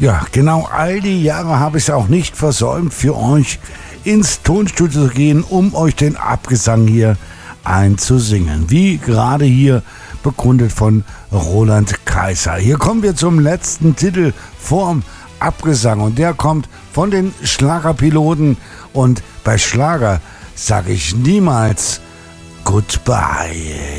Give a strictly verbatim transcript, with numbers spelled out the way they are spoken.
Ja, genau all die Jahre habe ich es auch nicht versäumt, für euch ins Tonstudio zu gehen, um euch den Abgesang hier einzusingen. Wie gerade hier bekundet von Roland Kaiser. Hier kommen wir zum letzten Titel vorm Abgesang und der kommt von den Schlagerpiloten und bei Schlager sage ich niemals Goodbye.